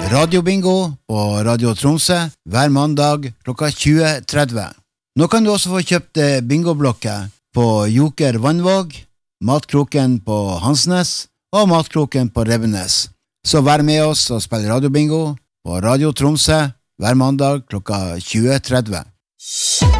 Radiobingo på Radio Tromsø hver mandag klokka 20:30. Nå kan du også få kjøpt bingoblokker på Joker Vannvåg, Matkroken på Hansnes og Matkroken på Rebbenes. Så vær med oss og spill radiobingo på Radio Tromsø hver mandag klokka 20:30.